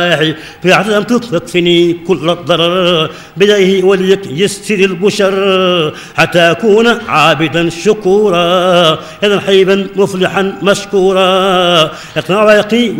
في عظمتك تكفني كل الضرر بديه وليك يسر البشر حتى أكون عابدا شكورا إذا حيبا مفلحا مشكورا يقنع ويقي